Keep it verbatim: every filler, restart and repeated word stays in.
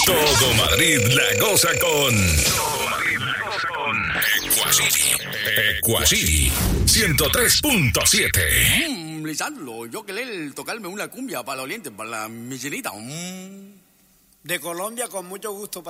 Todo Madrid la goza con. Todo Madrid la goza con. Equacity. Equacity. ciento tres punto siete. Mm, Lisandro, yo querer tocarme una cumbia para la oriente, para la Michelita. Mm. De Colombia con mucho gusto.